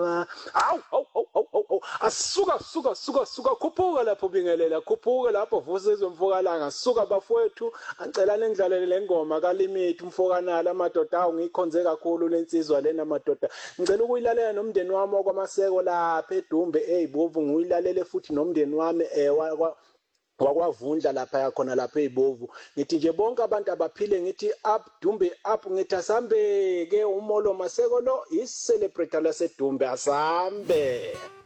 Awu asuka khuphuka lapho bingelela khuphuka lapho vusa izomfokalanga suka bafowethu angicela ningidlalele lengoma kaLimit umfokanala amadoda awu ngikhonze kakhulu lensizwa lena madoda ngicela ukuyilalela nomndeni wami okwamaseko lapha eDumbe ezibovu nguyilalele futhi nomndeni wami wakwavundla lapha yakhona lapha ezibovu ngithi nje bonke abantu abaphile ngithi up Dumbe up ngithi asambe ke umolo maseko lo isicelebrate laseDumbe asambe